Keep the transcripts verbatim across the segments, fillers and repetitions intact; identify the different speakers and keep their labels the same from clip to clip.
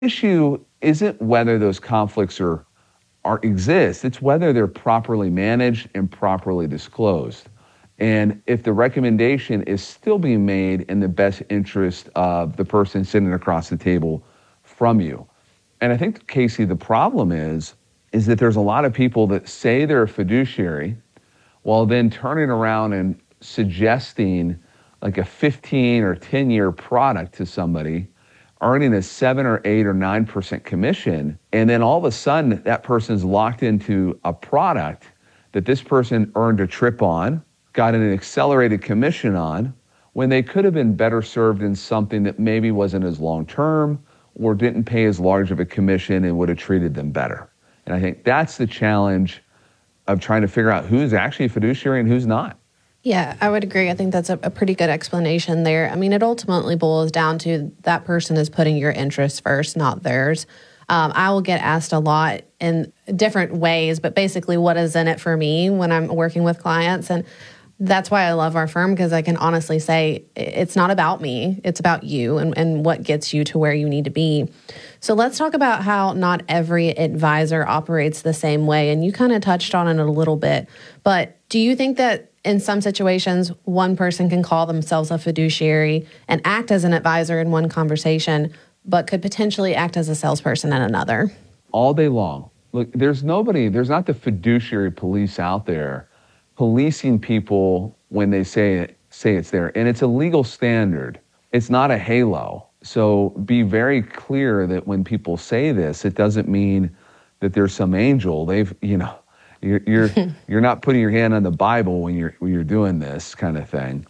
Speaker 1: issue isn't whether those conflicts are, are exist, it's whether they're properly managed and properly disclosed. And if the recommendation is still being made in the best interest of the person sitting across the table from you. And I think, Casey, the problem is, is that there's a lot of people that say they're a fiduciary while then turning around and suggesting like a fifteen or ten year product to somebody, earning a seven or eight or nine percent commission. And then all of a sudden that person's locked into a product that this person earned a trip on, got an accelerated commission on, when they could have been better served in something that maybe wasn't as long-term or didn't pay as large of a commission and would have treated them better. And I think that's the challenge of trying to figure out who's actually a fiduciary and who's not.
Speaker 2: Yeah, I would agree. I think that's a, a pretty good explanation there. I mean, it ultimately boils down to that person is putting your interests first, not theirs. Um, I will get asked a lot in different ways, but basically what is in it for me when I'm working with clients. And that's why I love our firm, because I can honestly say it's not about me. It's about you and, and what gets you to where you need to be. So let's talk about how not every advisor operates the same way. And you kind of touched on it a little bit. But do you think that in some situations, one person can call themselves a fiduciary and act as an advisor in one conversation, but could potentially act as a salesperson in another?
Speaker 1: All day long. Look, there's nobody, there's not the fiduciary police out there policing people when they say it, say it's there. And it's a legal standard. It's not a halo. So be very clear that when people say this, it doesn't mean that there's some angel. They've, you know, you're you're, you're not putting your hand on the Bible when you're when you're doing this kind of thing.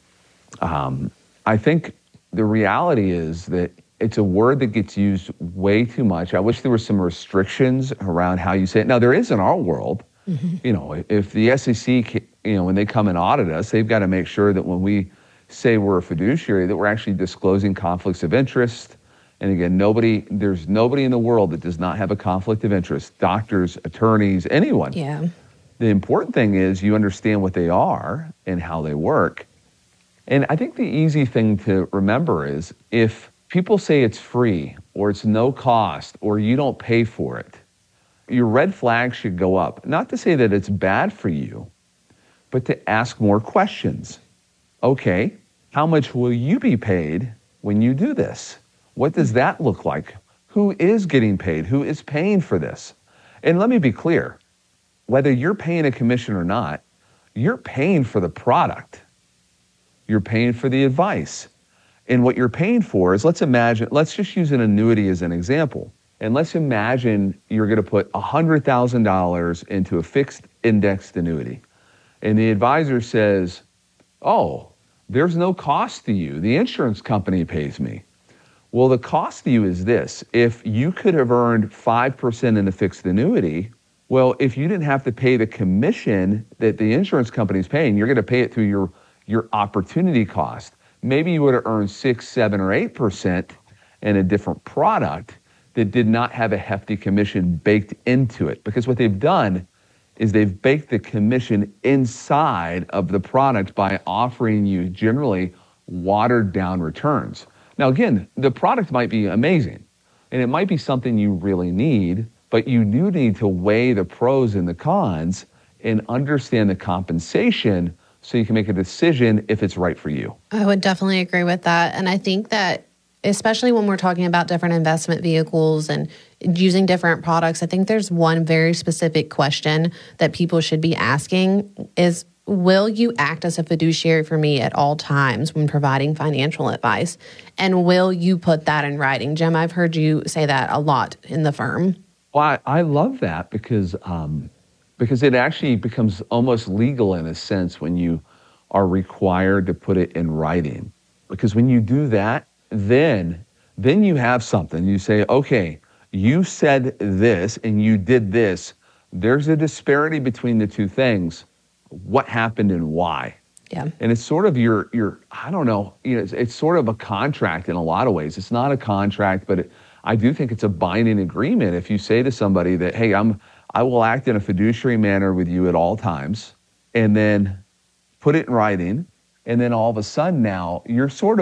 Speaker 1: Um, I think the reality is that it's a word that gets used way too much. I wish there were some restrictions around how you say it. Now, there is in our world. Mm-hmm. You know, if the S E C, you know, when they come and audit us, they've got to make sure that when we say we're a fiduciary, that we're actually disclosing conflicts of interest. And again, nobody, there's nobody in the world that does not have a conflict of interest. Doctors, attorneys, anyone.
Speaker 2: Yeah.
Speaker 1: The important thing is you understand what they are and how they work. And I think the easy thing to remember is if people say it's free or it's no cost or you don't pay for it, your red flag should go up. Not to say that it's bad for you, but to ask more questions. Okay, how much will you be paid when you do this? What does that look like? Who is getting paid? Who is paying for this? And let me be clear, whether you're paying a commission or not, you're paying for the product. You're paying for the advice. And what you're paying for is, let's imagine, let's just use an annuity as an example. And let's imagine you're going to put one hundred thousand dollars into a fixed indexed annuity. And the advisor says, oh, there's no cost to you. The insurance company pays me. Well, the cost to you is this. If you could have earned five percent in a fixed annuity, well, if you didn't have to pay the commission that the insurance company is paying, you're going to pay it through your, your opportunity cost. Maybe you would have earned six, seven, or eight percent in a different product that did not have a hefty commission baked into it. Because what they've done is they've baked the commission inside of the product by offering you generally watered down returns. Now, again, the product might be amazing and it might be something you really need, but you do need to weigh the pros and the cons and understand the compensation so you can make a decision if it's right for you.
Speaker 2: I would definitely agree with that. And I think that especially when we're talking about different investment vehicles and using different products, I think there's one very specific question that people should be asking is, will you act as a fiduciary for me at all times when providing financial advice? And will you put that in writing? Jim, I've heard you say that a lot in the firm.
Speaker 1: Well, I, I love that because um, because it actually becomes almost legal in a sense when you are required to put it in writing. Because when you do that, then then you have something. You say, okay, you said this and you did this. There's a disparity between the two things. What happened and why?
Speaker 2: Yeah.
Speaker 1: And it's sort of your, your I don't know, you know, it's, it's sort of a contract in a lot of ways. It's not a contract, but it, I do think it's a binding agreement. If you say to somebody that, hey, I'm, I will act in a fiduciary manner with you at all times, and then put it in writing, and then all of a sudden now you're sort of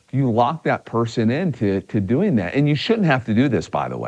Speaker 1: you lock that person into to doing that. And you shouldn't have to do this, by the way.